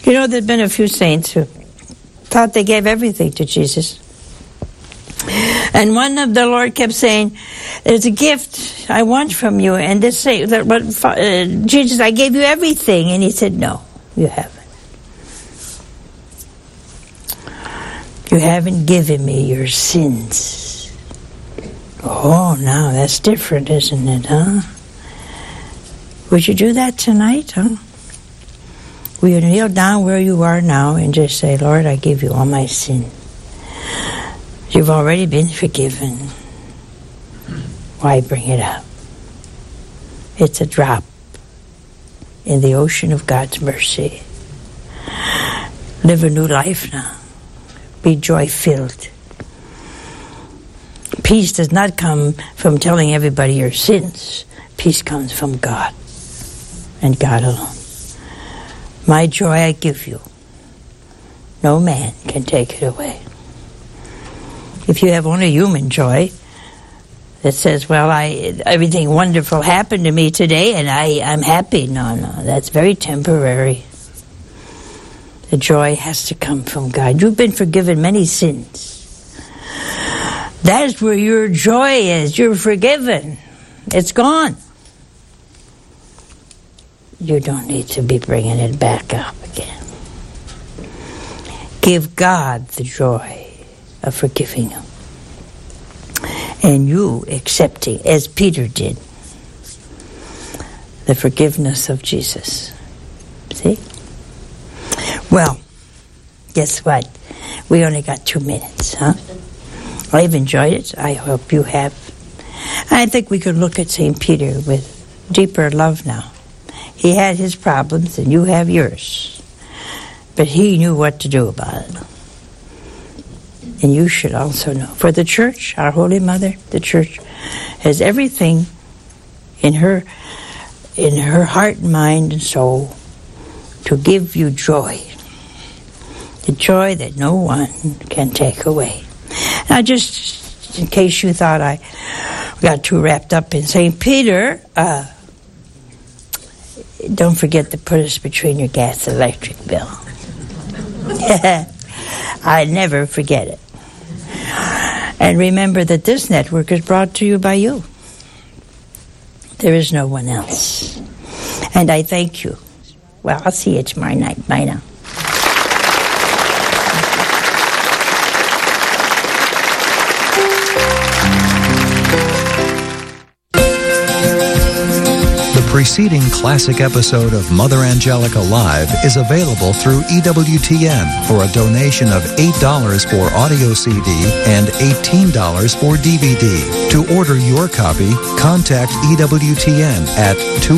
You know, there's been a few saints who thought they gave everything to Jesus. And one of the Lord kept saying, there's a gift I want from you. And this say, Jesus, I gave you everything. And he said, no, you haven't. You haven't given me your sins. Oh, now that's different, isn't it, huh? Would you do that tonight, huh? Will you kneel down where you are now and just say, Lord, I give you all my sin. You've already been forgiven. Why bring it up? It's a drop in the ocean of God's mercy. Live a new life now. Be joy-filled. Peace does not come from telling everybody your sins. Peace comes from God and God alone. My joy I give you. No man can take it away. If you have only human joy that says, well, everything wonderful happened to me today and I'm happy. No, that's very temporary. The joy has to come from God. You've been forgiven many sins. That's where your joy is. You're forgiven. It's gone. You don't need to be bringing it back up again. Give God the joy of forgiving him. And you accepting, as Peter did, the forgiveness of Jesus. See? Well, guess what? We only got 2 minutes, huh? I've enjoyed it. I hope you have. I think we could look at St. Peter with deeper love now. He had his problems and you have yours. But he knew what to do about it. And you should also know. For the Church, our Holy Mother, the Church has everything in her heart, mind, and soul to give you joy. The joy that no one can take away. Now, just in case you thought I got too wrapped up in St. Peter, don't forget to put us between your gas and electric bill. I never forget it. And remember that this network is brought to you by you. There is no one else. And I thank you. Well, I'll see you tomorrow night. Bye now. The preceding classic episode of Mother Angelica Live is available through EWTN for a donation of $8 for audio CD and $18 for DVD. To order your copy, contact EWTN at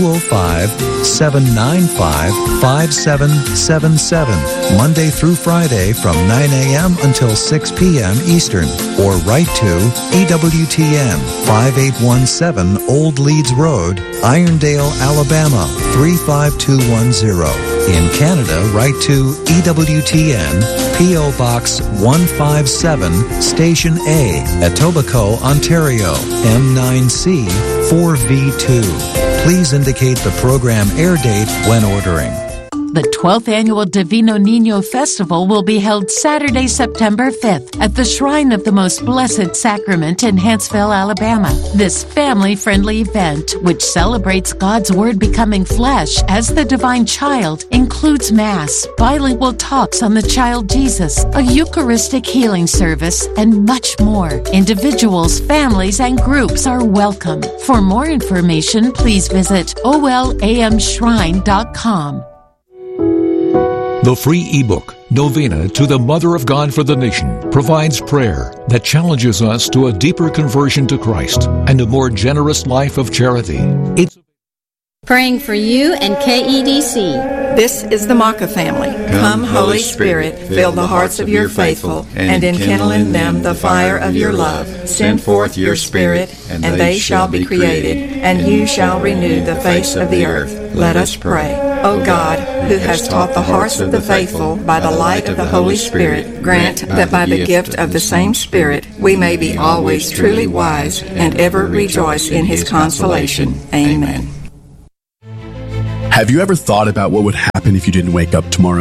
205-795-5777, Monday through Friday from 9 a.m. until 6 p.m. Eastern, or write to EWTN, 5817 Old Leeds Road, Irondale, Alabama, 35210. In Canada, write to EWTN, P.O. Box 157, Station A, Etobicoke, Ontario, M9C 4V2. Please indicate the program air date when ordering. The 12th Annual Divino Niño Festival will be held Saturday, September 5th at the Shrine of the Most Blessed Sacrament in Huntsville, Alabama. This family-friendly event, which celebrates God's Word becoming flesh as the divine child, includes Mass, bilingual talks on the child Jesus, a Eucharistic healing service, and much more. Individuals, families, and groups are welcome. For more information, please visit olamshrine.com. The free ebook, Novena to the Mother of God for the Nation, provides prayer that challenges us to a deeper conversion to Christ and a more generous life of charity. It's praying for you and KEDC. This is the Maka family. Come, Holy Spirit, fill the hearts of your faithful, and enkindle in them the fire of your love. Send forth your Spirit, and they shall be created, and you shall renew the face of the earth. Let us pray. O God, who hast taught the hearts of the faithful by the light of the Holy Spirit, grant that by the gift of the same Spirit we may be always truly wise and ever rejoice in his consolation. Amen. Have you ever thought about what would happen if you didn't wake up tomorrow?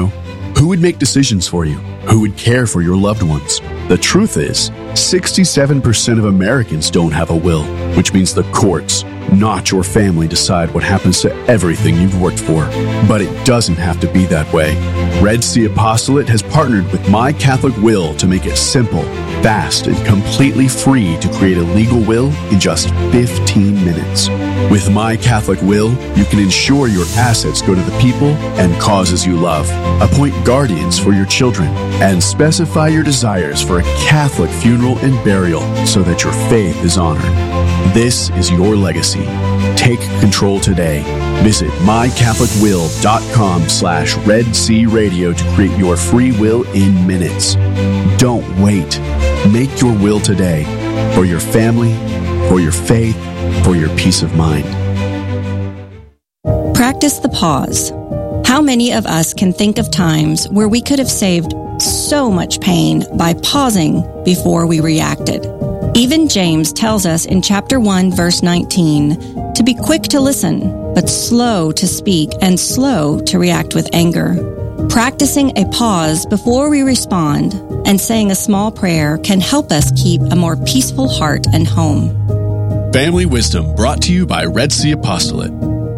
Who would make decisions for you? Who would care for your loved ones? The truth is, 67% of Americans don't have a will, which means the courts, not your family, decide what happens to everything you've worked for. But it doesn't have to be that way. Red Sea Apostolate has partnered with My Catholic Will to make it simple, fast, and completely free to create a legal will in just 15 minutes. With My Catholic Will, you can ensure your assets go to the people and causes you love, appoint guardians for your children, and specify your desires for a Catholic funeral and burial so that your faith is honored. This is your legacy. Take control today. Visit mycatholicwill.com/Red Sea Radio to create your free will in minutes. Don't wait. Make your will today for your family, for your faith, for your peace of mind. Practice the pause. How many of us can think of times where we could have saved so much pain by pausing before we reacted? Even James tells us in chapter 1, verse 19, to be quick to listen, but slow to speak and slow to react with anger. Practicing a pause before we respond and saying a small prayer can help us keep a more peaceful heart and home. Family Wisdom brought to you by Red Sea Apostolate.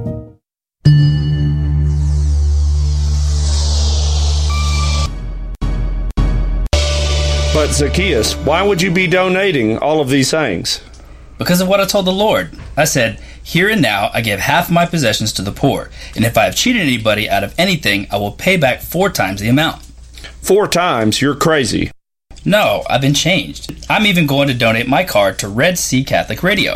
But Zacchaeus, why would you be donating all of these things? Because of what I told the Lord. I said, "Here and now I give half of my possessions to the poor, and if I have cheated anybody out of anything, I will pay back 4 times the amount." 4 times? You're crazy. No, I've been changed. I'm even going to donate my card to Red Sea Catholic Radio.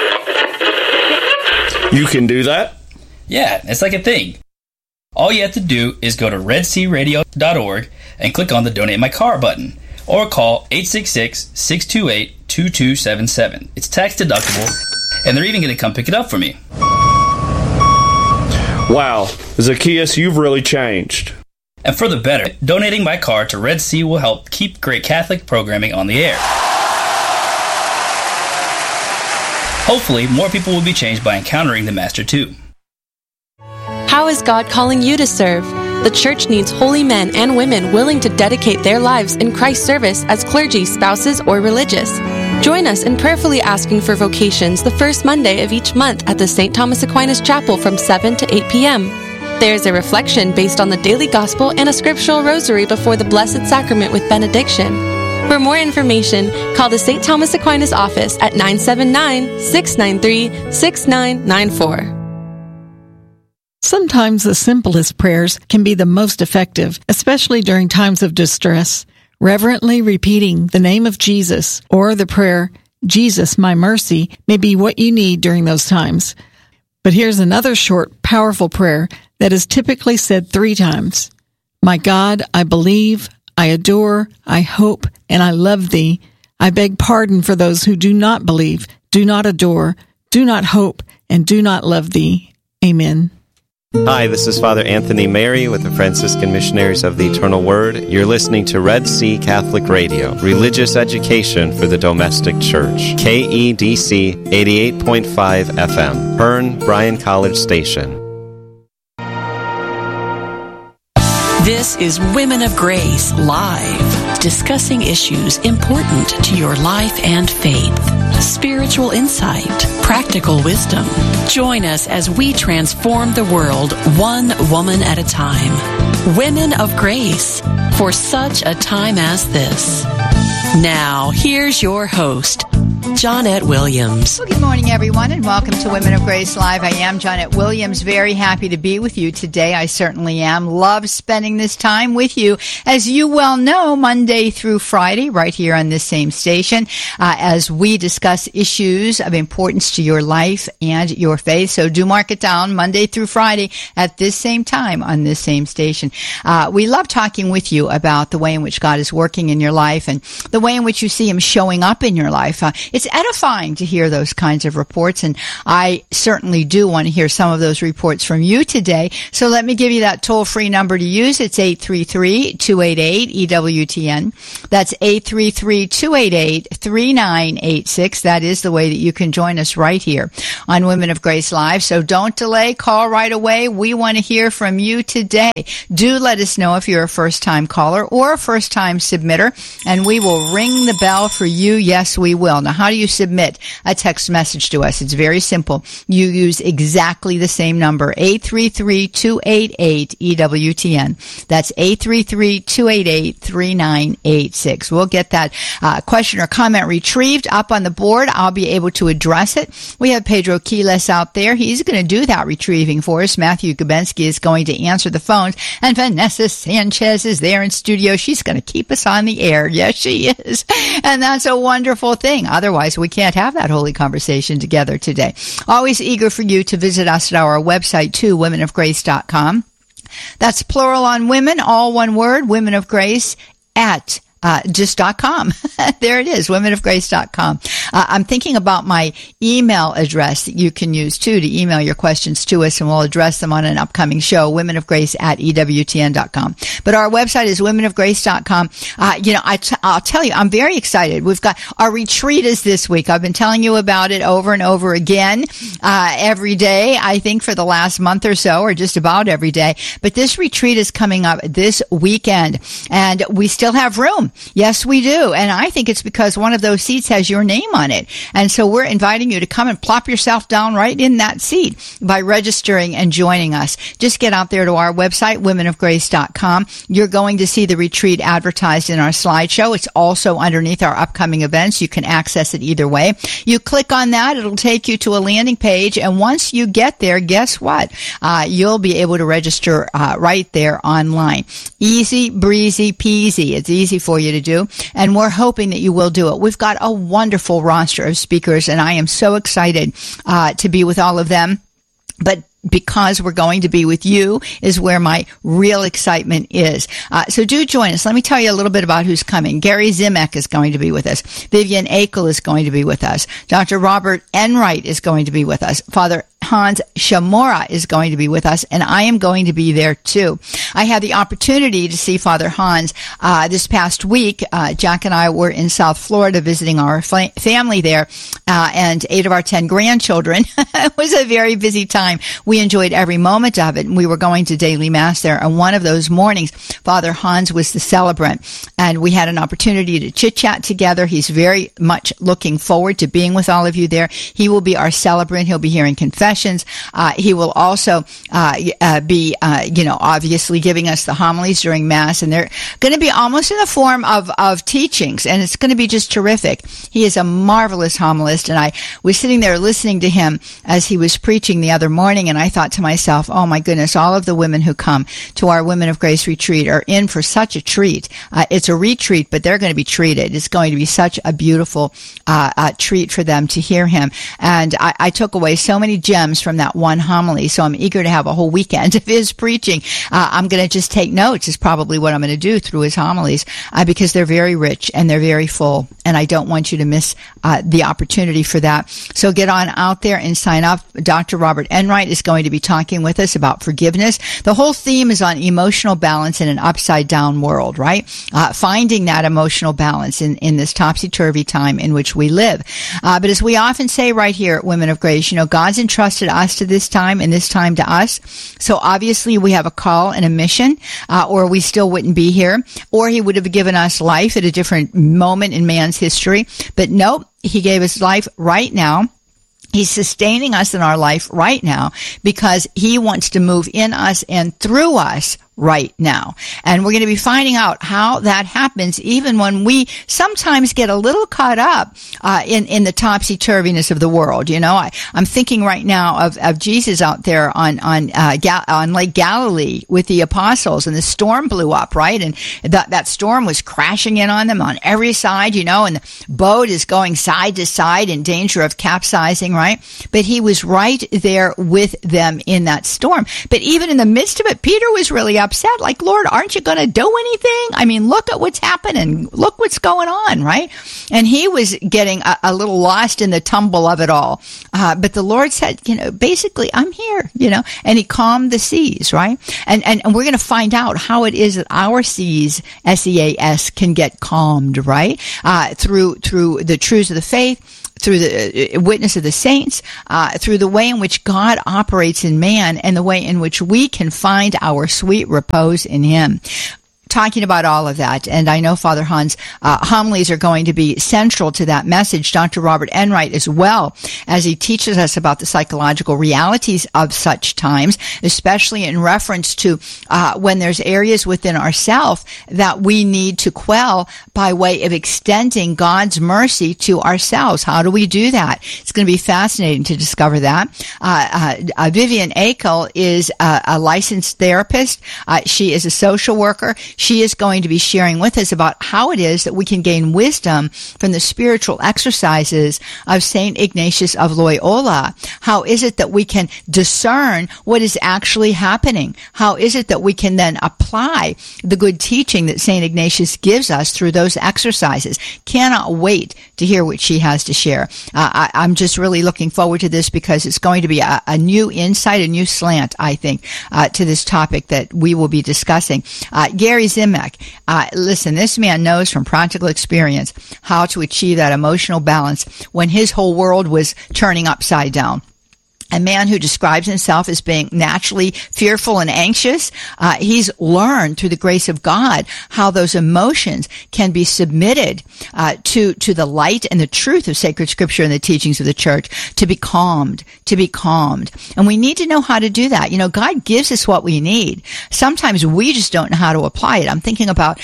You can do that? Yeah, it's like a thing. All you have to do is go to redsearadio.org and click on the Donate My Car button, or call 866-628-2277. It's tax deductible, and they're even going to come pick it up for me. Wow, Zacchaeus, you've really changed. And for the better, donating my car to Red Sea will help keep great Catholic programming on the air. Hopefully, more people will be changed by encountering the Master too. How is God calling you to serve? The church needs holy men and women willing to dedicate their lives in Christ's service as clergy, spouses, or religious. Join us in prayerfully asking for vocations the first Monday of each month at the St. Thomas Aquinas Chapel from 7 to 8 p.m. There's a reflection based on the daily gospel and a scriptural rosary before the Blessed Sacrament with benediction. For more information, call the St. Thomas Aquinas office at 979-693-6994. Sometimes the simplest prayers can be the most effective, especially during times of distress. Reverently repeating the name of Jesus or the prayer, "Jesus, my mercy," may be what you need during those times. But here's another short, powerful prayer that is typically said 3 times. My God, I believe, I adore, I hope, and I love thee. I beg pardon for those who do not believe, do not adore, do not hope, and do not love thee. Amen. Hi, this is Father Anthony Mary with the Franciscan Missionaries of the Eternal Word. You're listening to Red Sea Catholic Radio, religious education for the domestic church. KEDC 88.5 FM, Hearn Bryan College Station. This is Women of Grace Live, discussing issues important to your life and faith. Spiritual insight, practical wisdom. Join us as we transform the world one woman at a time. Women of Grace, for such a time as this. Now, here's your host, Johnette Williams. Well, good morning, everyone, and welcome to Women of Grace Live. I am Johnette Williams. Very happy to be with you today. I certainly am. Love spending this time with you. As you well know, Monday through Friday, right here on this same station, as we discuss issues of importance to your life and your faith. So do mark it down, Monday through Friday at this same time on this same station. We love talking with you about the way in which God is working in your life and the way in which you see Him showing up in your life. it's edifying to hear those kinds of reports, and I certainly do want to hear some of those reports from you today. So let me give you that toll-free number to use. It's 833-288-EWTN. That's 833-288-3986. That is the way that you can join us right here on Women of Grace Live. So don't delay. Call right away. We want to hear from you today. Do let us know if you're a first-time caller or a first-time submitter, and we will ring the bell for you. Yes, we will. Now, how do you submit a text message to us? It's very simple. You use exactly the same number, 833-288-EWTN. That's 833-288-3986. We'll get that question or comment retrieved up on the board. I'll be able to address it. We have Pedro Quiles out there. He's going to do that retrieving for us. Matthew Gabensky is going to answer the phones, and Vanessa Sanchez is there in studio. She's going to keep us on the air. Yes, she is. And that's a wonderful thing. Otherwise, we can't have that holy conversation together today. Always eager for you to visit us at our website, too, womenofgrace.com. That's plural on women, all one word, Women of Grace at just.com. There it is, womenofgrace.com. I'm thinking about my email address that you can use too to email your questions to us, and we'll address them on an upcoming show, womenofgrace@EWTN.com. But our website is womenofgrace.com. I'll tell you, I'm very excited. We've got our retreat is this week. I've been telling you about it over and over again, every day, I think for the last month or so, or just about every day. But this retreat is coming up this weekend, and we still have room. Yes, we do. And I think it's because one of those seats has your name on it. And so we're inviting you to come and plop yourself down right in that seat by registering and joining us. Just get out there to our website, womenofgrace.com. You're going to see the retreat advertised in our slideshow. It's also underneath our upcoming events. You can access it either way. You click on that, it'll take you to a landing page. And once you get there, guess what? You'll be able to register right there online. Easy, breezy, peasy. It's easy for you to do, and we're hoping that you will do it. We've got a wonderful roster of speakers, and I am so excited to be with all of them. But because we're going to be with you is where my real excitement is. So do join us. Let me tell you a little bit about who's coming. Gary Zimek is going to be with us. Vivian Akel is going to be with us. Dr. Robert Enright is going to be with us. Father Hans Shamora is going to be with us, and I am going to be there too. I had the opportunity to see Father Hans this past week. Jack and I were in South Florida visiting our family there, and 8 of our 10 grandchildren. It was a very busy time. We enjoyed every moment of it, and we were going to daily mass there. And one of those mornings, Father Hans was the celebrant, and we had an opportunity to chit-chat together. He's very much looking forward to being with all of you there. He will be our celebrant. He'll be hearing confessions. He will also be, obviously giving us the homilies during Mass, and they're going to be almost in the form of teachings, and it's going to be just terrific. He is a marvelous homilist, and I was sitting there listening to him as he was preaching the other morning, and I thought to myself, oh my goodness, all of the women who come to our Women of Grace retreat are in for such a treat. It's a retreat, but they're going to be treated. It's going to be such a beautiful treat for them to hear him, and I took away so many gems from that one homily, so I'm eager to have a whole weekend of his preaching. I'm going to just take notes is probably what I'm going to do through his homilies, because they're very rich and they're very full, and I don't want you to miss the opportunity for that. So get on out there and sign up. Dr. Robert Enright is going to be talking with us about forgiveness. The whole theme is on emotional balance in an upside-down world, right? Finding that emotional balance in this topsy-turvy time in which we live. But as we often say right here at Women of Grace, God's entrusted us to this time and this time to us. So obviously we have a call and a mission, or we still wouldn't be here, or he would have given us life at a different moment in man's history. But nope, he gave us life right now. He's sustaining us in our life right now because he wants to move in us and through us right now. And we're going to be finding out how that happens even when we sometimes get a little caught up in the topsy-turviness of the world. I'm thinking right now of Jesus out there on Lake Galilee with the apostles, and the storm blew up, right? And that storm was crashing in on them on every side, and the boat is going side to side in danger of capsizing, right? But he was right there with them in that storm. But even in the midst of it, Peter was really upset, like, Lord, aren't you going to do anything? I mean, look at what's happening. Look what's going on, right? And he was getting a little lost in the tumble of it all. But the Lord said, basically, I'm here, and he calmed the seas, right? And we're going to find out how it is that our seas, SEAS, can get calmed, right? Through the truths of the faith, through the witness of the saints, through the way in which God operates in man, and the way in which we can find our sweet repose in him. Talking about all of that, and I know Father Han's homilies are going to be central to that message. Dr. Robert Enright as well, as he teaches us about the psychological realities of such times, especially in reference to when there's areas within ourselves that we need to quell by way of extending God's mercy to ourselves. How do we do that? It's going to be fascinating to discover that. Vivian Akel is a licensed therapist. She is a social worker. She is going to be sharing with us about how it is that we can gain wisdom from the spiritual exercises of St. Ignatius of Loyola. How is it that we can discern what is actually happening? How is it that we can then apply the good teaching that St. Ignatius gives us through those exercises? Cannot wait to hear what she has to share. I'm just really looking forward to this because it's going to be a new insight, a new slant, I think, to this topic that we will be discussing. Gary Zimek, listen, this man knows from practical experience how to achieve that emotional balance when his whole world was turning upside down. A man who describes himself as being naturally fearful and anxious, he's learned through the grace of God how those emotions can be submitted to the light and the truth of sacred scripture and the teachings of the church, to be calmed. And we need to know how to do that. God gives us what we need. Sometimes we just don't know how to apply it. I'm thinking about,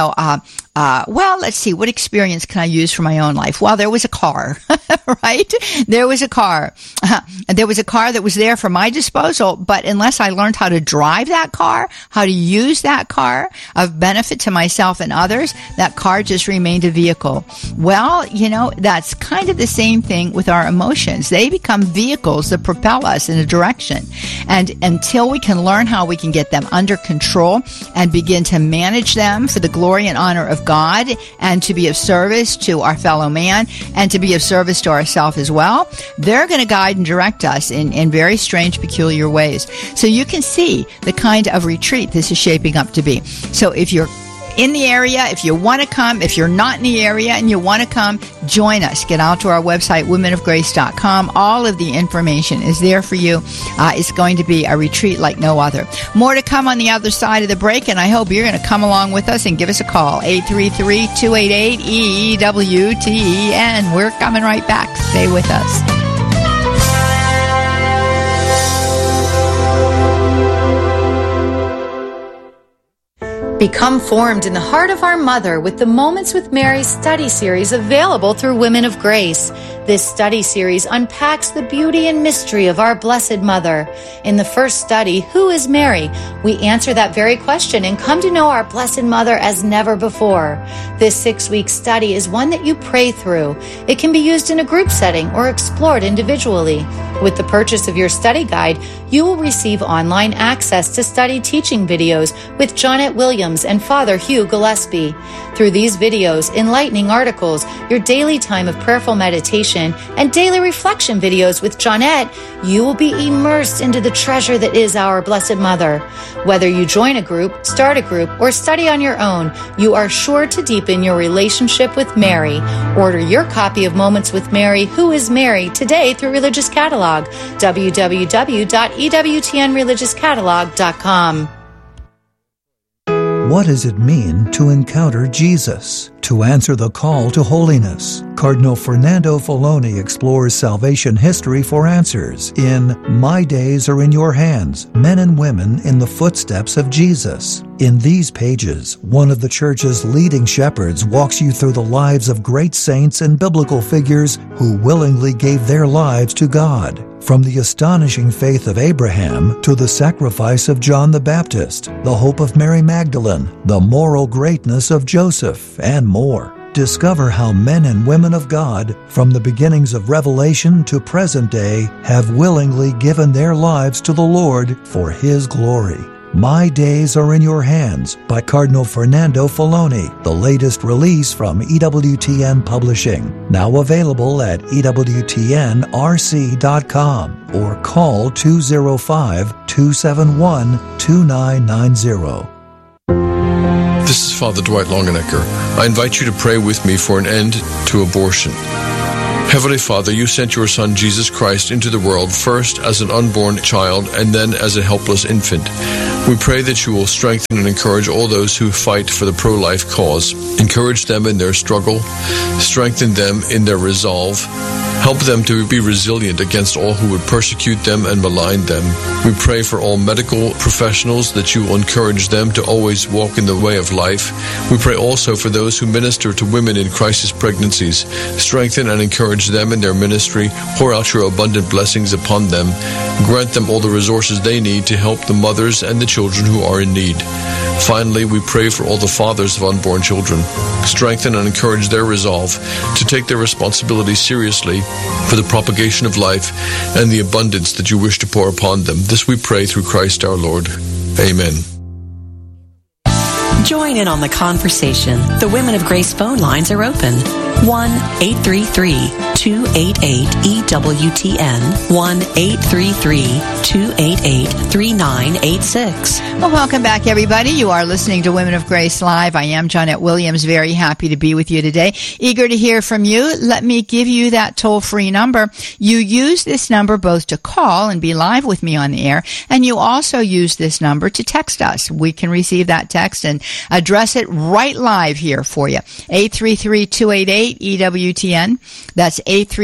well, let's see, what experience can I use for my own life? Well, there was a car, right? There was a car. There was a car that was there for my disposal, but unless I learned how to drive that car, how to use that car of benefit to myself and others, that car just remained a vehicle. Well, that's kind of the same thing with our emotions. They become vehicles that propel us in a direction. And until we can learn how we can get them under control and begin to manage them for the glory and honor of God, and to be of service to our fellow man, and to be of service to ourselves as well, they're going to guide and direct us in very strange, peculiar ways. So you can see the kind of retreat this is shaping up to be. So if you're in the area, if you want to come, if you're not in the area and you want to come, join us. Get out to our website, womenofgrace.com. All of the information is there for you. It's going to be a retreat like no other. More to come on the other side of the break, and I hope you're going to come along with us and give us a call, 833-288-EWTN. We're coming right back. Stay with us. Become formed in the heart of our mother with the Moments with Mary study series available through Women of Grace. This study series unpacks the beauty and mystery of our Blessed Mother. In the first study, Who is Mary? We answer that very question and come to know our Blessed Mother as never before. This 6-week study is one that you pray through. It can be used in a group setting or explored individually. With the purchase of your study guide, you will receive online access to study teaching videos with Jonette Williams and Father Hugh Gillespie. Through these videos, enlightening articles, your daily time of prayerful meditation, and daily reflection videos with Jonette, you will be immersed into the treasure that is our Blessed Mother. Whether you join a group, start a group, or study on your own, you are sure to deepen your relationship with Mary. Order your copy of Moments with Mary, Who is Mary, today through Religious Catalog, www.ewtnreligiouscatalog.com. What does it mean to encounter Jesus? To answer the call to holiness, Cardinal Fernando Filoni explores salvation history for answers in My Days Are in Your Hands, Men and Women in the Footsteps of Jesus. In these pages, one of the Church's leading shepherds walks you through the lives of great saints and biblical figures who willingly gave their lives to God. From the astonishing faith of Abraham to the sacrifice of John the Baptist, the hope of Mary Magdalene, the moral greatness of Joseph, and more. Discover how men and women of God, from the beginnings of Revelation to present day, have willingly given their lives to the Lord for His glory. My Days Are in Your Hands by Cardinal Fernando Filoni, the latest release from EWTN Publishing. Now available at EWTNRC.com or call 205-271-2990. This is Father Dwight Longenecker. I invite you to pray with me for an end to abortion. Heavenly Father, you sent your Son, Jesus Christ, into the world first as an unborn child and then as a helpless infant. We pray that you will strengthen and encourage all those who fight for the pro-life cause. Encourage them in their struggle, strengthen them in their resolve, help them to be resilient against all who would persecute them and malign them. We pray for all medical professionals that you will encourage them to always walk in the way of life. We pray also for those who minister to women in crisis pregnancies. Strengthen and encourage them in their ministry. Pour out your abundant blessings upon them. Grant them all the resources they need to help the mothers and the children who are in need. Finally, we pray for all the fathers of unborn children. Strengthen and encourage their resolve to take their responsibility seriously for the propagation of life and the abundance that you wish to pour upon them. This we pray through Christ our Lord. Amen. Join in on the conversation. The Women of Grace phone lines are open. 1-833-288-EWTN. 1-833-288-3986. Well, welcome back, everybody. You are listening to Women of Grace Live. I am Johnette Williams, very happy to be with you today. Eager to hear from you. Let me give you that toll-free number. You use this number both to call and be live with me on the air, and you also use this number to text us. We can receive that text and address it right live here for you. 833-288-EWTN. That's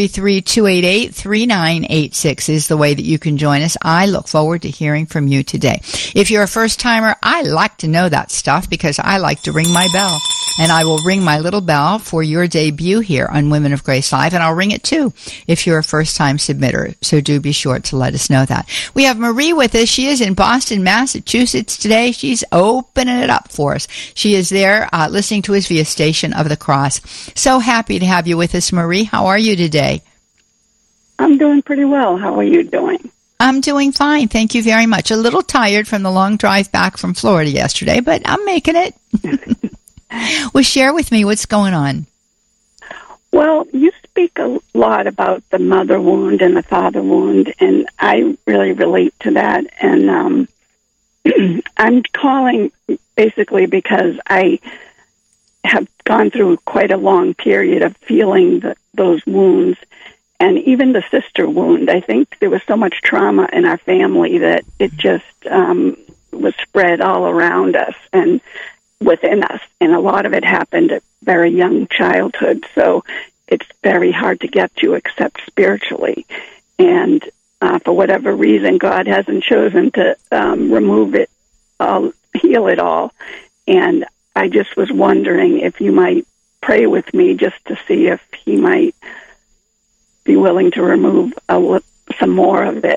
833-288-3986 is the way that you can join us. I look forward to hearing from you today. If you're a first-timer, I like to know that stuff because I like to ring my bell. And I will ring my little bell for your debut here on Women of Grace Live, and I'll ring it too if you're a first-time submitter. So do be sure to let us know that. We have Marie with us. She is in Boston, Massachusetts today. She's opening it up for us. She is there listening to us via Station of the Cross. So happy to have you with us, Marie. How are you today? I'm doing pretty well. How are you doing? I'm doing fine. Thank you very much. A little tired from the long drive back from Florida yesterday, but I'm making it. Well, share with me what's going on. Well, you speak a lot about the mother wound and the father wound, and I really relate to that. And I'm calling basically because I have gone through quite a long period of feeling those wounds, and even the sister wound. I think there was so much trauma in our family that it just was spread all around us and within us, and a lot of it happened at very young childhood, so it's very hard to get to except spiritually. And for whatever reason, God hasn't chosen to remove it, heal it all. And I just was wondering if you might pray with me just to see if he might be willing to remove some more of it.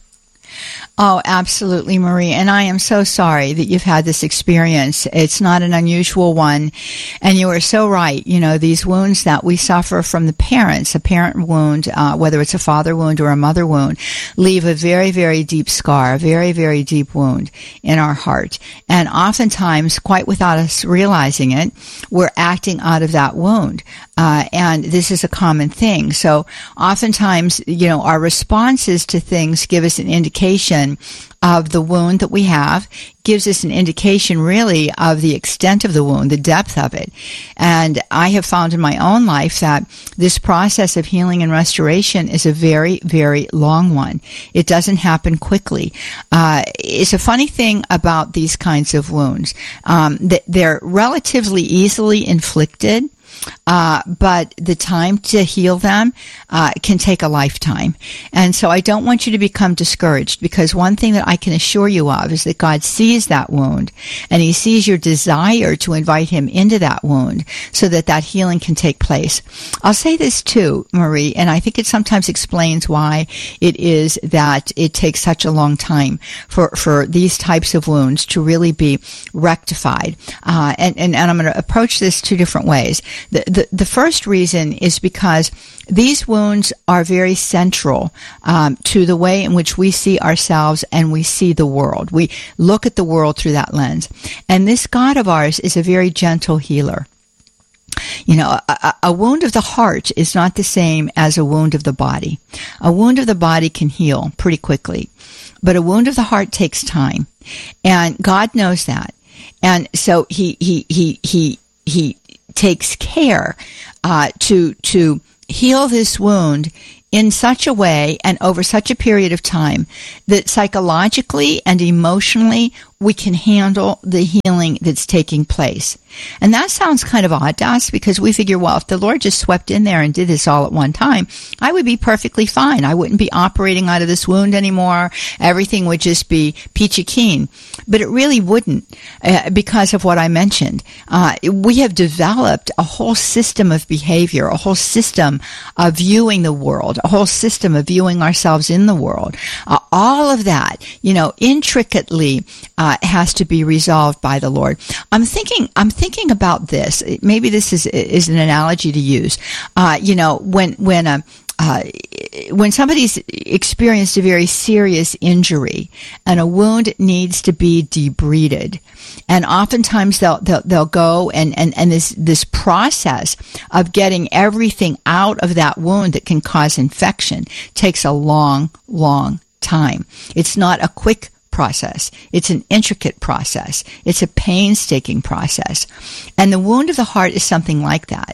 Oh, absolutely, Marie. And I am so sorry that you've had this experience. It's not an unusual one. And you are so right. You know, these wounds that we suffer from the parents, a parent wound, whether it's a father wound or a mother wound, leave a very, very deep scar, a very, very deep wound in our heart. And oftentimes, quite without us realizing it, we're acting out of that wound. And this is a common thing. So oftentimes, you know, our responses to things give us an indication of the wound that we have, gives us an indication really of the extent of the wound, the depth of it. And I have found in my own life that this process of healing and restoration is a very, very long one. It doesn't happen quickly. It's a funny thing about these kinds of wounds. They're relatively easily inflicted. But the time to heal them can take a lifetime. And so I don't want you to become discouraged, because one thing that I can assure you of is that God sees that wound, and he sees your desire to invite him into that wound so that that healing can take place. I'll say this too, Marie, and I think it sometimes explains why it is that it takes such a long time for these types of wounds to really be rectified. And I'm going to approach this two different ways. The first reason is because these wounds are very central to the way in which we see ourselves and we see the world. We look at the world through that lens. And this God of ours is a very gentle healer. You know, a wound of the heart is not the same as a wound of the body. A wound of the body can heal pretty quickly, but a wound of the heart takes time. And God knows that. And so he takes care to heal this wound in such a way and over such a period of time that psychologically and emotionally we can handle the healing that's taking place. And that sounds kind of odd to us because we figure, well, if the Lord just swept in there and did this all at one time, I would be perfectly fine. I wouldn't be operating out of this wound anymore. Everything would just be peachy keen. But it really wouldn't because of what I mentioned. We have developed a whole system of behavior, a whole system of viewing the world, a whole system of viewing ourselves in the world. All of that, you know, intricately has to be resolved by the Lord. I'm thinking about this. Maybe this is an analogy to use. You know, when somebody's experienced a very serious injury and a wound needs to be debrided, and oftentimes they'll go and this process of getting everything out of that wound that can cause infection takes a long time. It's not a quick process. It's an intricate process. It's a painstaking process. And the wound of the heart is something like that.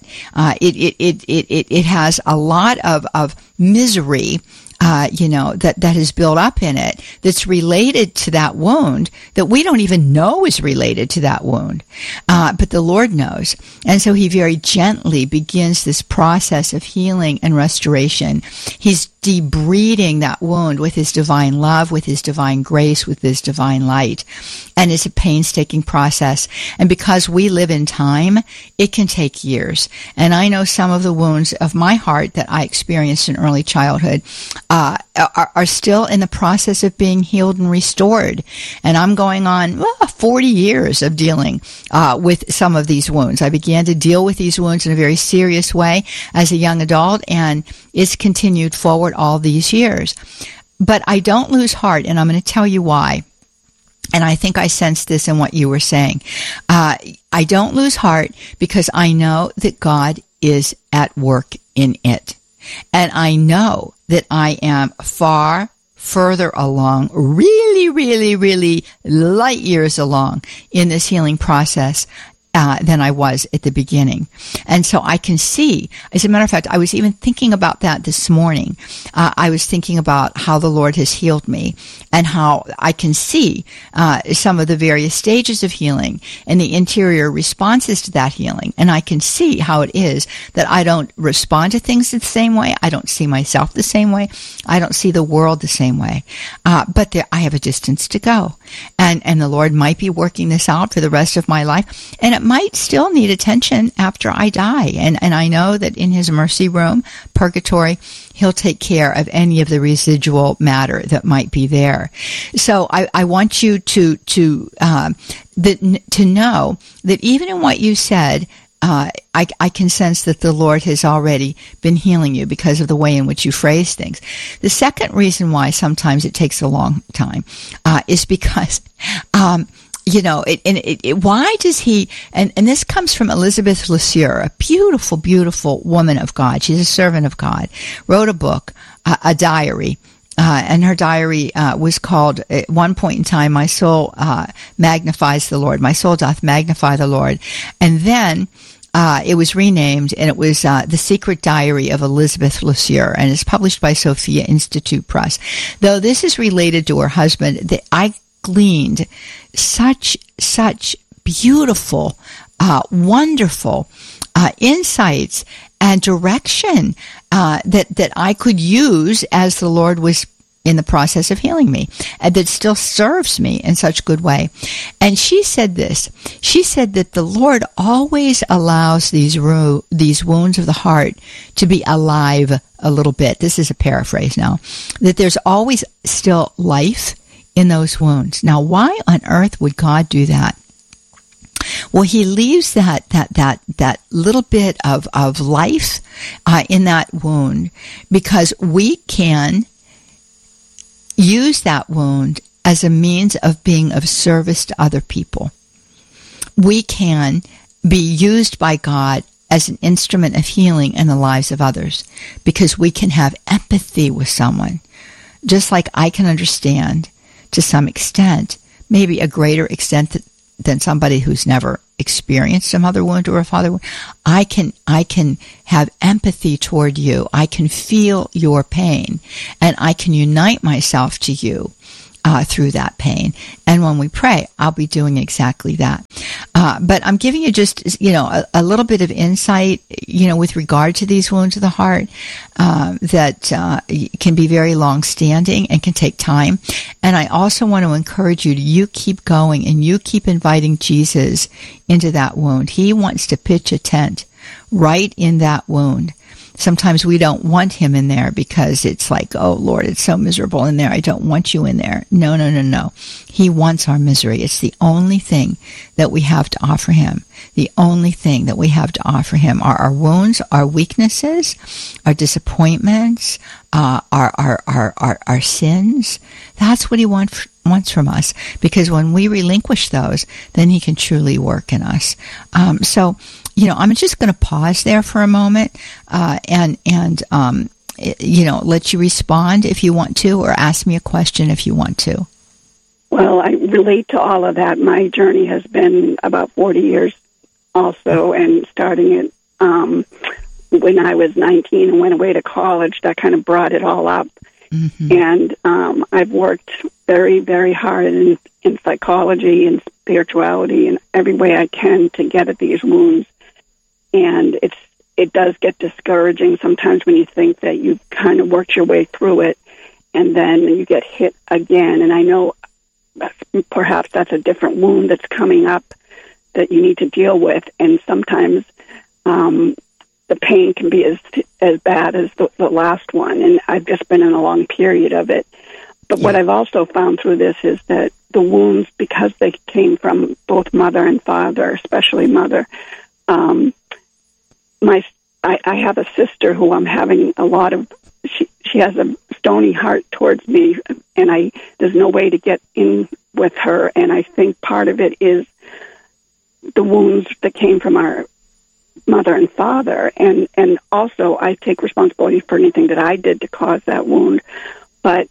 It has a lot of misery, you know, that is built up in it that's related to that wound that we don't even know is related to that wound. But the Lord knows. And so he very gently begins this process of healing and restoration. He's debriding that wound with his divine love, with his divine grace, with his divine light. And it's a painstaking process. And because we live in time, it can take years. And I know some of the wounds of my heart that I experienced in early childhood are still in the process of being healed and restored. And I'm going on 40 years of dealing with some of these wounds. I began to deal with these wounds in a very serious way as a young adult, and it's continued forward all these years. But I don't lose heart, and I'm going to tell you why. And I think I sensed this in what you were saying. I don't lose heart because I know that God is at work in it. And I know that I am far further along, really light years along in this healing process than I was at the beginning. And so I can see, as a matter of fact, I was even thinking about that this morning. I was thinking about how the Lord has healed me and how I can see some of the various stages of healing and the interior responses to that healing. And I can see how it is that I don't respond to things the same way. I don't see myself the same way. I don't see the world the same way. But I have a distance to go. And the Lord might be working this out for the rest of my life. And it might still need attention after I die. And I know that in his mercy room, purgatory, he'll take care of any of the residual matter that might be there. So I want you to know that even in what you said, I can sense that the Lord has already been healing you because of the way in which you phrase things. The second reason why sometimes it takes a long time is because you know, why does he, and this comes from Elizabeth LeSueur, a beautiful, beautiful woman of God. She's a servant of God, wrote a book, a diary, and her diary was called, at one point in time, My Soul Magnifies the Lord. My soul doth magnify the Lord. And then it was renamed, and it was The Secret Diary of Elizabeth LeSueur, and it's published by Sophia Institute Press. Though this is related to her husband, I gleaned such beautiful, wonderful insights and direction that I could use as the Lord was in the process of healing me, and that still serves me in such a good way. And she said this. She said that the Lord always allows these wounds of the heart to be alive a little bit. This is a paraphrase now. That there's always still life in those wounds. Now, why on earth would God do that? Well, he leaves that little bit of life in that wound, because we can use that wound as a means of being of service to other people. We can be used by God as an instrument of healing in the lives of others, because we can have empathy with someone, just like I can understand to some extent, maybe a greater extent than somebody who's never experienced a mother wound or a father wound. I can have empathy toward you. I can feel your pain, and I can unite myself to you through that pain. And when we pray, I'll be doing exactly that. But I'm giving you just, a little bit of insight, with regard to these wounds of the heart, that can be very long-standing and can take time. And I also want to encourage you keep going and you keep inviting Jesus into that wound. He wants to pitch a tent right in that wound. Sometimes we don't want him in there because it's like, oh, Lord, it's so miserable in there. I don't want you in there. No. He wants our misery. It's the only thing that we have to offer him. The only thing that we have to offer him are our wounds, our weaknesses, our disappointments, our sins. That's what he wants from us, because when we relinquish those, then he can truly work in us. So I'm just going to pause there for a moment and let you respond if you want to, or ask me a question if you want to. Well, I relate to all of that. My journey has been about 40 years also, and starting it when I was 19 and went away to college, that kind of brought it all up. Mm-hmm. And I've worked very, very hard in psychology and spirituality and every way I can to get at these wounds. And it does get discouraging sometimes when you think that you've kind of worked your way through it, and then you get hit again. And I know perhaps that's a different wound that's coming up that you need to deal with. And sometimes the pain can be as bad as the last one. And I've just been in a long period of it. But what I've also found through this is that the wounds, because they came from both mother and father, especially mother, I have a sister who I'm having a lot of, she has a stony heart towards me, and there's no way to get in with her, and I think part of it is the wounds that came from our mother and father, and also I take responsibility for anything that I did to cause that wound, but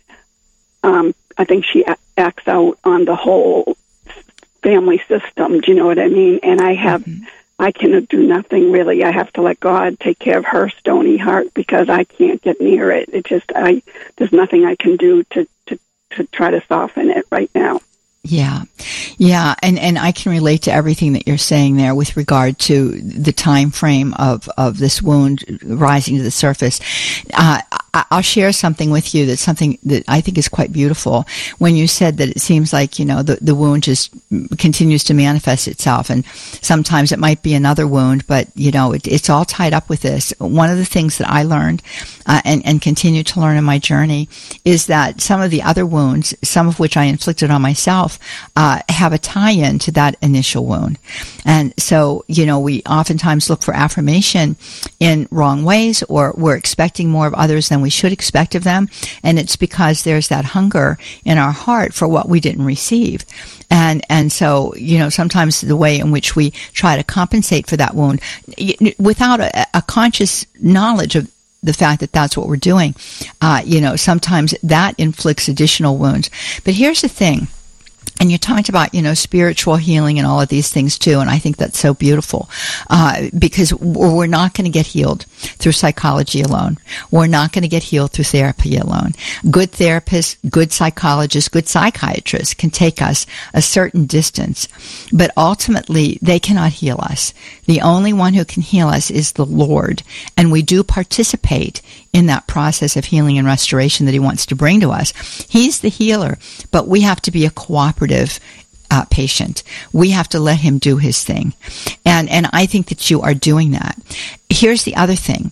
I think she acts out on the whole family system, do you know what I mean? And I cannot do nothing really. I have to let God take care of her stony heart because I can't get near it. It just, there's nothing I can do to try to soften it right now. Yeah. And I can relate to everything that you're saying there with regard to the time frame of this wound rising to the surface. I'll share something with you that's something that I think is quite beautiful. When you said that it seems like, the wound just continues to manifest itself, and sometimes it might be another wound, but, it's all tied up with this. One of the things that I learned and continue to learn in my journey is that some of the other wounds, some of which I inflicted on myself, have a tie-in to that initial wound. And so, we oftentimes look for affirmation in wrong ways, or we're expecting more of others than we should expect of them. And it's because there's that hunger in our heart for what we didn't receive. And so, sometimes the way in which we try to compensate for that wound without a conscious knowledge of the fact that that's what we're doing, sometimes that inflicts additional wounds. But here's the thing. And you talked about, spiritual healing and all of these things too. And I think that's so beautiful, because we're not going to get healed through psychology alone. We're not going to get healed through therapy alone. Good therapists, good psychologists, good psychiatrists can take us a certain distance, but ultimately they cannot heal us. The only one who can heal us is the Lord. And we do participate in that process of healing and restoration that he wants to bring to us. He's the healer, but we have to be a cooperative patient. We have to let him do his thing. And I think that you are doing that. Here's the other thing.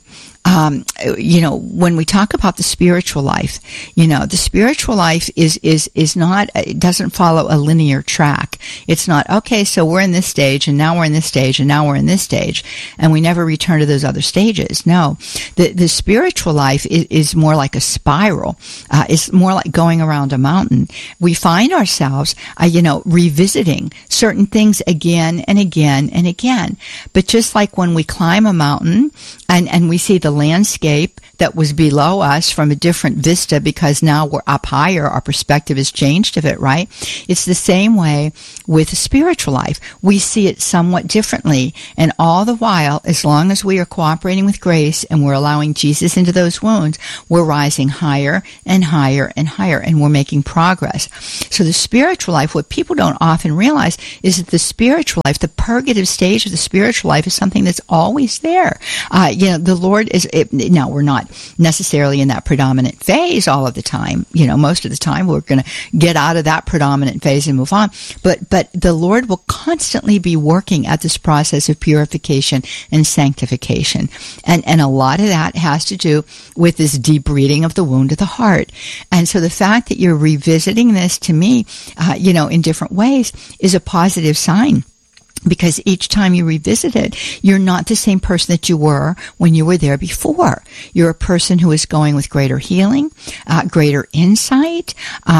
when we talk about the spiritual life, the spiritual life is not, it doesn't follow a linear track. It's not, okay, so we're in this stage, and now we're in this stage, and now we're in this stage, and we never return to those other stages. No, the spiritual life is more like a spiral. It's more like going around a mountain. We find ourselves, revisiting certain things again and again and again. But just like when we climb a mountain and we see the landscape that was below us from a different vista because now we're up higher, our perspective has changed of it, right? It's the same way with the spiritual life. We see it somewhat differently, and all the while, as long as we are cooperating with grace and we're allowing Jesus into those wounds, we're rising higher and higher and higher, and we're making progress. So the spiritual life, what people don't often realize is that the spiritual life, the purgative stage of the spiritual life, is something that's always there. The Lord is, now we're not necessarily in that predominant phase all of the time. Most of the time we're going to get out of that predominant phase and move on. But the Lord will constantly be working at this process of purification and sanctification. And a lot of that has to do with this deep reading of the wound of the heart. And so the fact that you're revisiting this, to me, in different ways, is a positive sign. Because each time you revisit it, you're not the same person that you were when you were there before. You're a person who is going with greater healing, greater insight,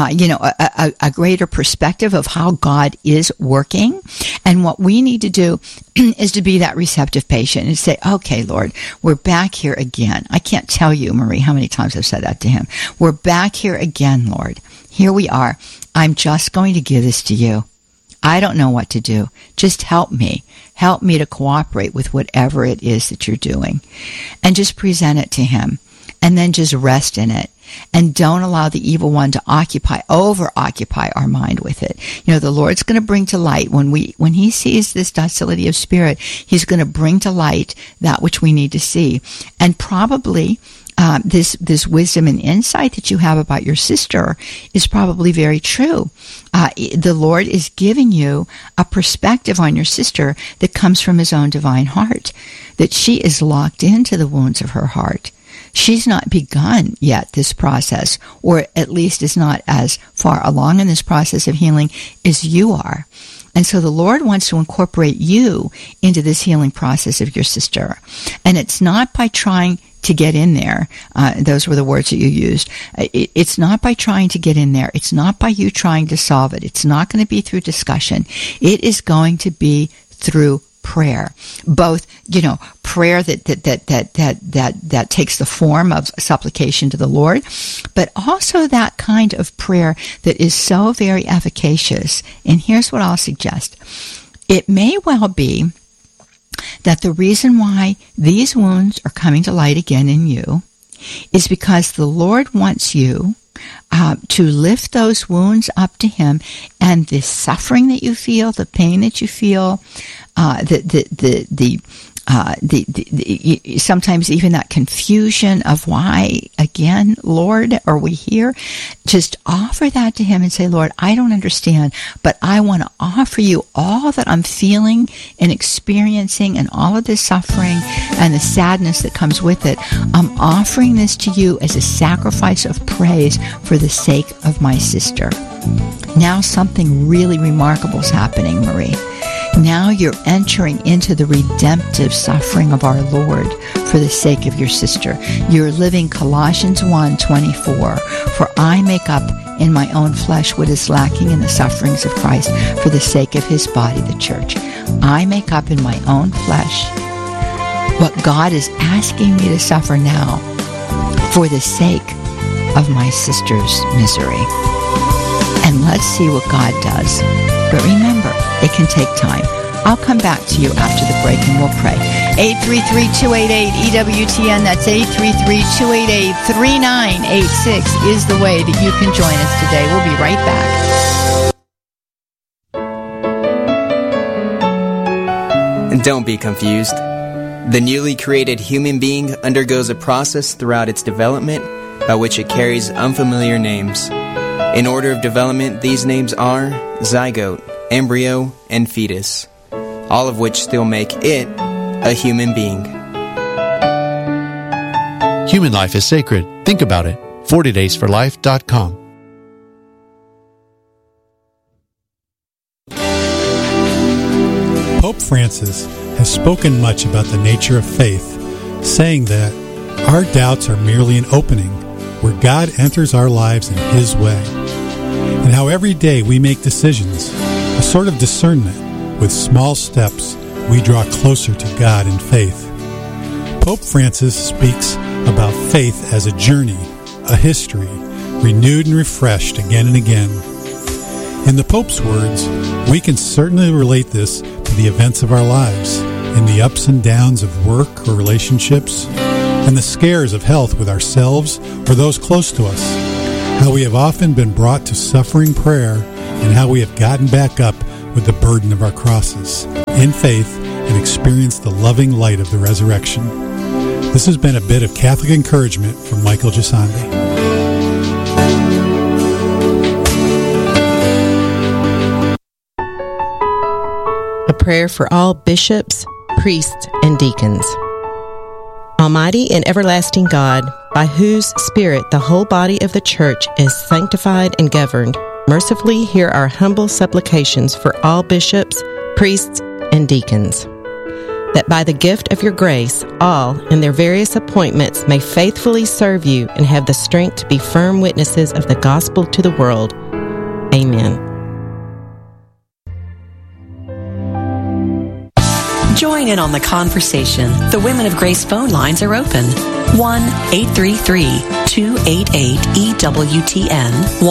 a greater perspective of how God is working. And what we need to do is to be that receptive patient and say, okay, Lord, we're back here again. I can't tell you, Marie, how many times I've said that to him. We're back here again, Lord. Here we are. I'm just going to give this to you. I don't know what to do. Just help me. Help me to cooperate with whatever it is that you're doing. And just present it to him. And then just rest in it. And don't allow the evil one to over-occupy our mind with it. The Lord's going to bring to light, when he sees this docility of spirit, he's going to bring to light that which we need to see. And probably this wisdom and insight that you have about your sister is probably very true. The Lord is giving you a perspective on your sister that comes from his own divine heart, that she is locked into the wounds of her heart. She's not begun yet this process, or at least is not as far along in this process of healing as you are. And so the Lord wants to incorporate you into this healing process of your sister. And it's not by trying to get in there. Those were the words that you used. It's not by trying to get in there. It's not by you trying to solve it. It's not going to be through discussion. It is going to be through prayer. Both, prayer that takes the form of supplication to the Lord, but also that kind of prayer that is so very efficacious. And here's what I'll suggest. It may well be that the reason why these wounds are coming to light again in you is because the Lord wants you to lift those wounds up to him, and the suffering that you feel, the pain that you feel, sometimes even that confusion of why, again, Lord, are we here? Just offer that to him and say, Lord, I don't understand, but I want to offer you all that I'm feeling and experiencing and all of this suffering and the sadness that comes with it. I'm offering this to you as a sacrifice of praise for the sake of my sister. Now something really remarkable is happening, Marie. Now you're entering into the redemptive suffering of our Lord for the sake of your sister. You're living Colossians 1:24. For I make up in my own flesh what is lacking in the sufferings of Christ for the sake of his body, the church. I make up in my own flesh what God is asking me to suffer now for the sake of my sister's misery. And let's see what God does. But remember, it can take time. I'll come back to you after the break and we'll pray. 833-288-EWTN. That's 833-288-3986 is the way that you can join us today. We'll be right back. And don't be confused. The newly created human being undergoes a process throughout its development by which it carries unfamiliar names. In order of development, these names are zygote, embryo, and fetus, all of which still make it a human being. Human life is sacred. Think about it. 40daysforlife.com. Pope Francis has spoken much about the nature of faith, saying that our doubts are merely an opening where God enters our lives in His way, and how every day we make decisions, a sort of discernment. With small steps, we draw closer to God in faith. Pope Francis speaks about faith as a journey, a history, renewed and refreshed again and again. In the Pope's words, we can certainly relate this to the events of our lives, in the ups and downs of work or relationships, and the scares of health with ourselves or those close to us, how we have often been brought to suffering prayer, and how we have gotten back up with the burden of our crosses, in faith, and experienced the loving light of the resurrection. This has been a bit of Catholic encouragement from Michael Gisandi. A prayer for all bishops, priests, and deacons. Almighty and everlasting God, by whose Spirit the whole body of the Church is sanctified and governed, mercifully hear our humble supplications for all bishops, priests, and deacons, that by the gift of your grace, all in their various appointments may faithfully serve you and have the strength to be firm witnesses of the gospel to the world. Amen. Join in on the conversation. The Women of Grace phone lines are open. 1-833-288-EWTN.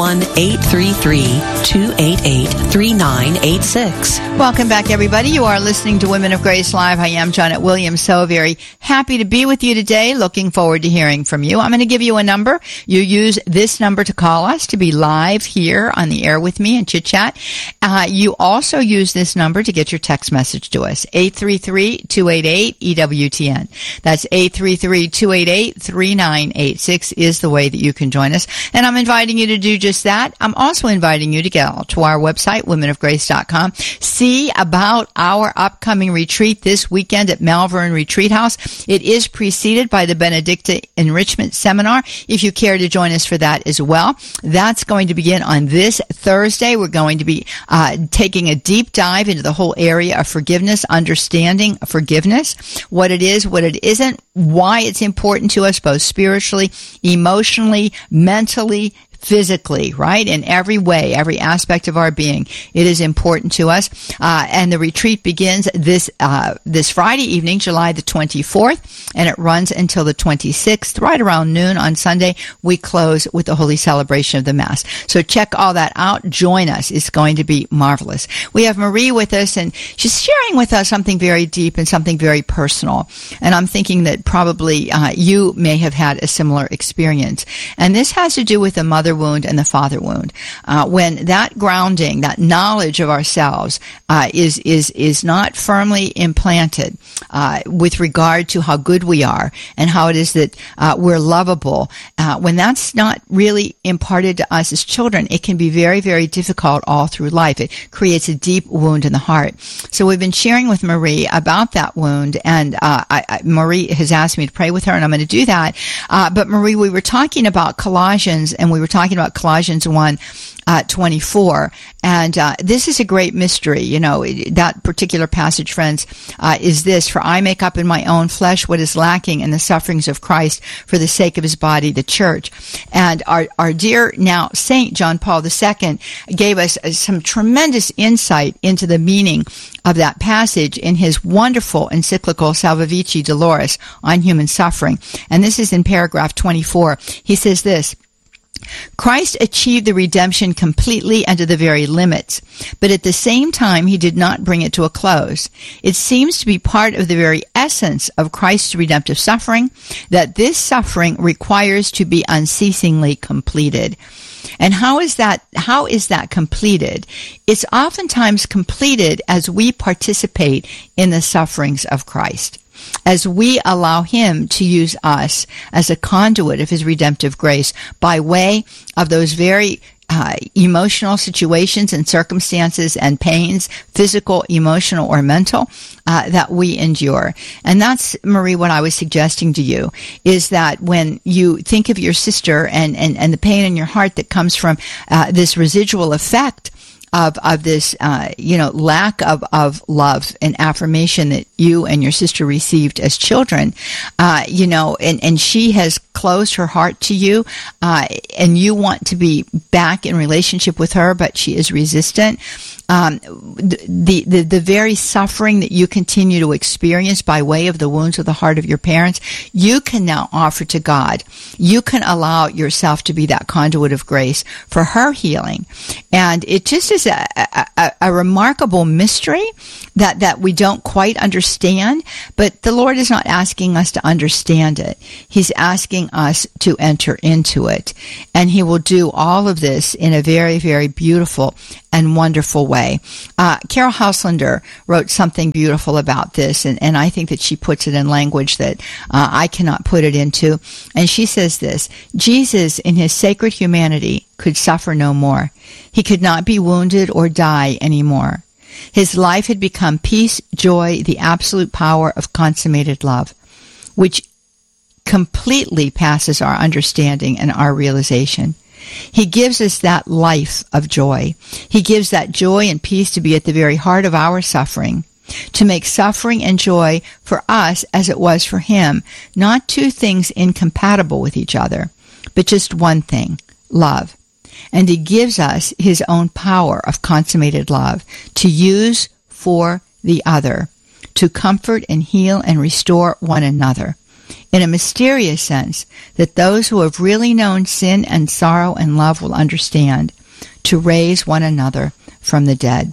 1-833-288-3986. Welcome back, everybody. You are listening to Women of Grace Live. I am Janet Williams. So very happy to be with you today. Looking forward to hearing from you. I'm going to give you a number. You use this number to call us to be live here on the air with me and chit chat. You also use this number to get your text message to us. 833-288-EWTN. That's 833-288-3986 is the way that you can join us. And I'm inviting you to do just that. I'm also inviting you to get to our website, womenofgrace.com. See about our upcoming retreat this weekend at Malvern Retreat House. It is preceded by the Benedicta Enrichment Seminar, if you care to join us for that as well. That's going to begin on this Thursday. We're going to be taking a deep dive into the whole area of forgiveness, understanding forgiveness, what it is, what it isn't, why it's important to us both spiritually, emotionally, mentally, physically, right? In every way, every aspect of our being, it is important to us. And the retreat begins this Friday evening, July the 24th, and it runs until the 26th. Right around noon on Sunday, we close with the Holy Celebration of the Mass. So check all that out. Join us. It's going to be marvelous. We have Marie with us, and she's sharing with us something very deep and something very personal. And I'm thinking that probably you may have had a similar experience. And this has to do with the mother wound and the father wound. When that grounding, that knowledge of ourselves is not firmly implanted with regard to how good we are and how it is that we're lovable, when that's not really imparted to us as children, it can be very, very difficult all through life. It creates a deep wound in the heart. So we've been sharing with Marie about that wound, and Marie has asked me to pray with her, and I'm going to do that. But Marie, we were talking about Colossians, and we were talking about Colossians 1:24, and this is a great mystery. You know, that particular passage, friends, is this: for I make up in my own flesh what is lacking in the sufferings of Christ for the sake of his body, the church. And our dear now Saint John Paul II gave us some tremendous insight into the meaning of that passage in his wonderful encyclical Salvifici Doloris on human suffering. And this is in paragraph 24. He says this: Christ achieved the redemption completely and to the very limits, but at the same time he did not bring it to a close. It seems to be part of the very essence of Christ's redemptive suffering that this suffering requires to be unceasingly completed. And how is that completed? It's oftentimes completed as we participate in the sufferings of Christ, as we allow him to use us as a conduit of his redemptive grace by way of those very emotional situations and circumstances and pains, physical, emotional, or mental, that we endure. And that's, Marie, what I was suggesting to you, is that when you think of your sister and the pain in your heart that comes from this residual effect of this, lack of love and affirmation that you and your sister received as children, and she has closed her heart to you, and you want to be back in relationship with her, but she is resistant. The very suffering that you continue to experience by way of the wounds of the heart of your parents, you can now offer to God. You can allow yourself to be that conduit of grace for her healing. And it just is a remarkable mystery that we don't quite understand, but the Lord is not asking us to understand it. He's asking us to enter into it. And He will do all of this in a very, very beautiful and wonderful way. Carol Hauslander wrote something beautiful about this, and I think that she puts it in language that I cannot put it into. And she says this: Jesus, in His sacred humanity, could suffer no more. He could not be wounded or die anymore. His life had become peace, joy, the absolute power of consummated love, which completely passes our understanding and our realization. He gives us that life of joy. He gives that joy and peace to be at the very heart of our suffering, to make suffering and joy for us as it was for Him, not two things incompatible with each other, but just one thing, love. And He gives us His own power of consummated love to use for the other, to comfort and heal and restore one another, in a mysterious sense that those who have really known sin and sorrow and love will understand, to raise one another from the dead.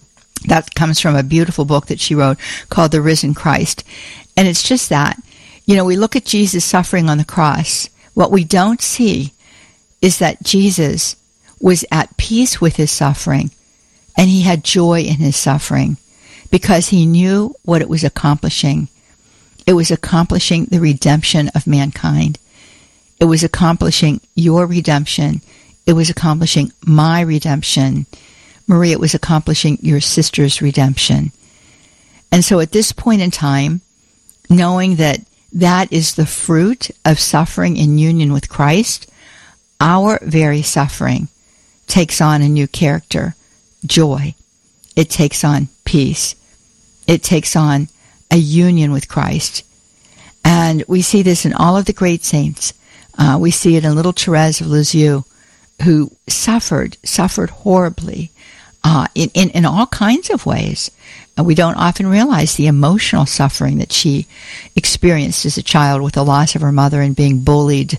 That comes from a beautiful book that she wrote called The Risen Christ. And it's just that. We look at Jesus suffering on the cross. What we don't see is that Jesus was at peace with His suffering, and He had joy in His suffering because He knew what it was accomplishing. It was accomplishing the redemption of mankind. It was accomplishing your redemption. It was accomplishing my redemption. Marie, it was accomplishing your sister's redemption. And so at this point in time, knowing that that is the fruit of suffering in union with Christ, our very suffering takes on a new character, joy. It takes on peace. It takes on a union with Christ. And we see this in all of the great saints. We see it in little Therese of Lisieux, who suffered horribly in all kinds of ways. We don't often realize the emotional suffering that she experienced as a child with the loss of her mother and being bullied,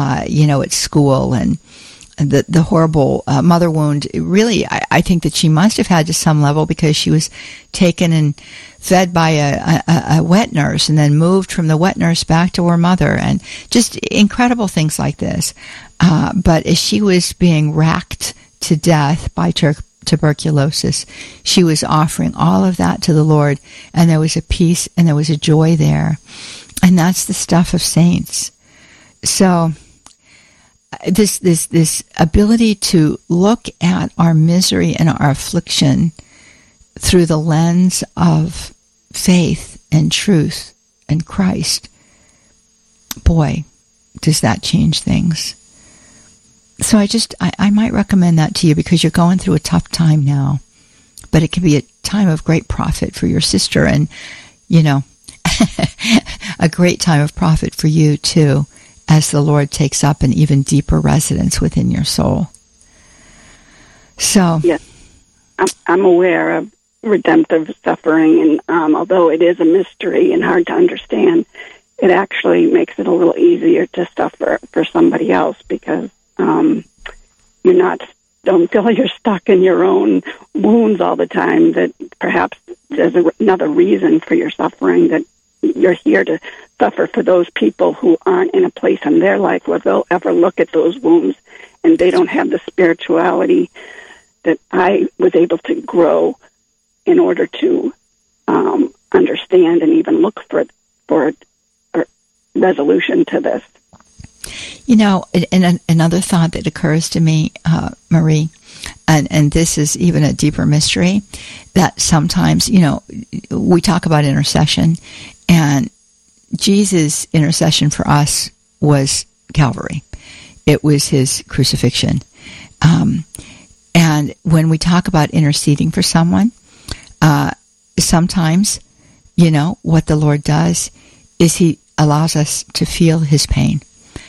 at school, and the horrible mother wound. Really, I think that she must have had to some level, because she was taken and fed by a wet nurse and then moved from the wet nurse back to her mother, and just incredible things like this. But as she was being racked to death by tuberculosis, she was offering all of that to the Lord, and there was a peace and there was a joy there. And that's the stuff of saints. So this ability to look at our misery and our affliction through the lens of faith and truth and Christ, boy, does that change things. So I might recommend that to you, because you're going through a tough time now, but it can be a time of great profit for your sister, and, a great time of profit for you too, as the Lord takes up an even deeper residence within your soul. So, yes, I'm aware of redemptive suffering, and although it is a mystery and hard to understand, it actually makes it a little easier to suffer for somebody else, because don't feel you're stuck in your own wounds all the time, that perhaps there's another reason for your suffering, that you're here to suffer for those people who aren't in a place in their life where they'll ever look at those wounds, and they don't have the spirituality that I was able to grow in order to understand and even look for a resolution to this. And another thought that occurs to me, Marie, and this is even a deeper mystery, that sometimes, we talk about intercession, and Jesus' intercession for us was Calvary. It was his crucifixion. And when we talk about interceding for someone, sometimes, what the Lord does is he allows us to feel his pain.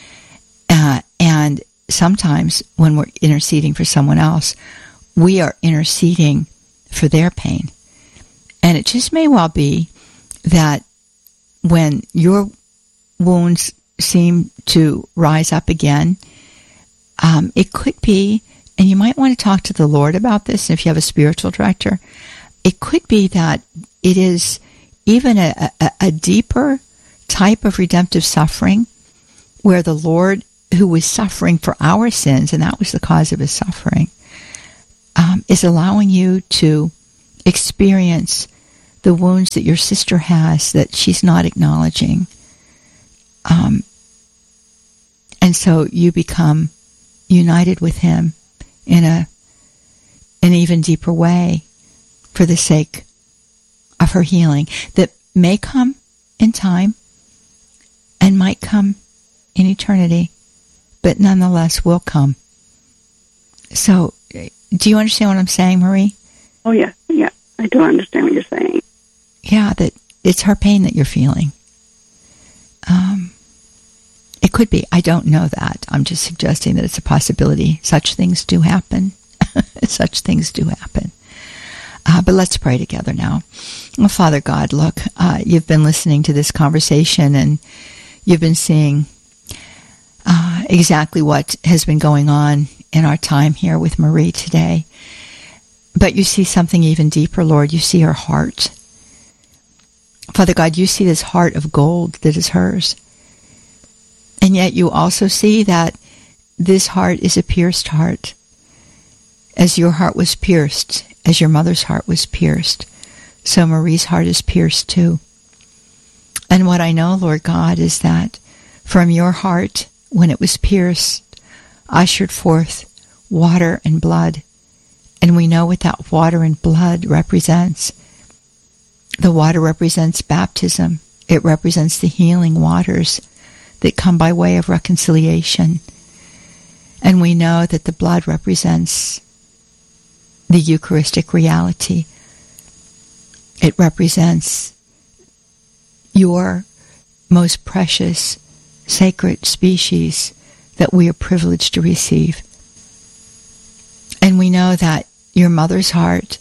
And sometimes when we're interceding for someone else, we are interceding for their pain. And it just may well be that when your wounds seem to rise up again, it could be, and you might want to talk to the Lord about this if you have a spiritual director, it could be that it is even a deeper type of redemptive suffering where the Lord, who was suffering for our sins, and that was the cause of his suffering, is allowing you to experience the wounds that your sister has that she's not acknowledging. And so you become united with him in an even deeper way for the sake of her healing that may come in time and might come in eternity, but nonetheless will come. So, do you understand what I'm saying, Marie? Oh, yeah. I do understand what you're saying. Yeah, that it's her pain that you're feeling. It could be. I don't know that. I'm just suggesting that it's a possibility. Such things do happen. Such things do happen. But let's pray together now. Well, Father God, look, you've been listening to this conversation and you've been seeing exactly what has been going on in our time here with Marie today. But you see something even deeper, Lord. You see her heart. Father God, you see this heart of gold that is hers. And yet you also see that this heart is a pierced heart. As your heart was pierced, as your mother's heart was pierced, so Marie's heart is pierced too. And what I know, Lord God, is that from your heart, when it was pierced, ushered forth water and blood. And we know what that water and blood represents. The water represents baptism. It represents the healing waters that come by way of reconciliation. And we know that the blood represents the Eucharistic reality. It represents your most precious, sacred species that we are privileged to receive. And we know that your mother's heart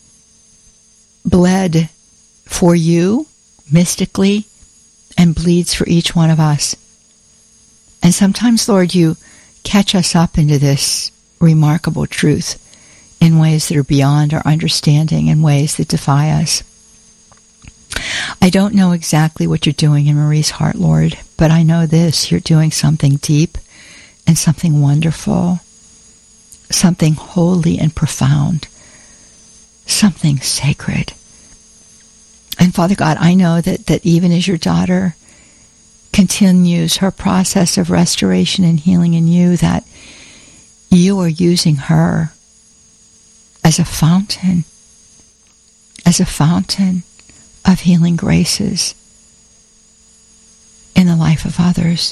bled for you mystically and bleeds for each one of us. And sometimes, Lord, you catch us up into this remarkable truth in ways that are beyond our understanding, in ways that defy us. I don't know exactly what you're doing in Marie's heart, Lord, but I know this: you're doing something deep and something wonderful, something holy and profound, something sacred. And Father God, I know that even as your daughter continues her process of restoration and healing in you, that you are using her as a fountain of healing graces in the life of others.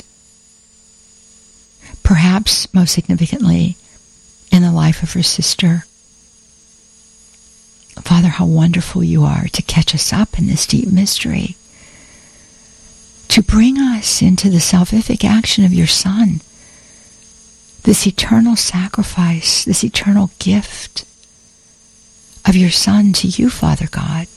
Perhaps most significantly in the life of her sister. Father, how wonderful you are to catch us up in this deep mystery, to bring us into the salvific action of your Son, this eternal sacrifice, this eternal gift of your Son to you, Father God,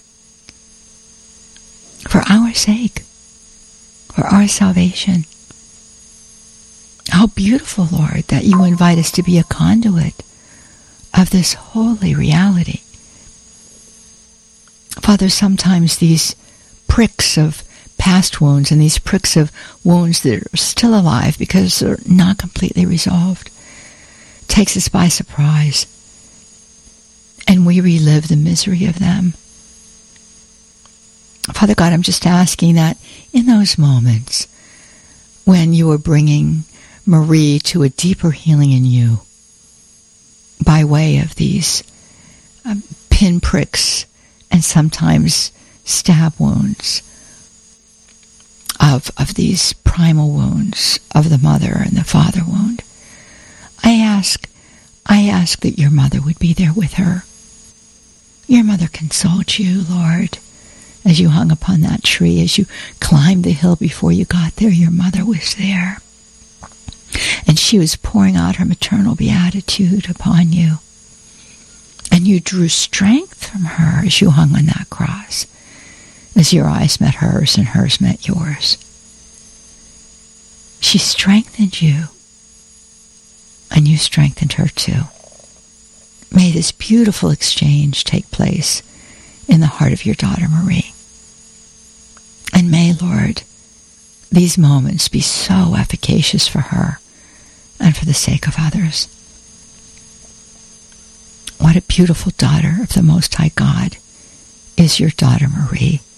for our sake, for our salvation. How beautiful, Lord, that you invite us to be a conduit of this holy reality. Father, sometimes these pricks of past wounds and these pricks of wounds that are still alive because they're not completely resolved takes us by surprise, and we relive the misery of them. Father God, I'm just asking that in those moments when you are bringing Marie to a deeper healing in you by way of these pinpricks and sometimes stab wounds of these primal wounds of the mother and the father wound. I ask that your mother would be there with her. Your mother consoled you, Lord, as you hung upon that tree, as you climbed the hill before you got there. Your mother was there, and she was pouring out her maternal beatitude upon you. And you drew strength from her as you hung on that cross, as your eyes met hers and hers met yours. She strengthened you, and you strengthened her too. May this beautiful exchange take place in the heart of your daughter Marie. And may, Lord, these moments be so efficacious for her and for the sake of others. What a beautiful daughter of the Most High God is your daughter Marie.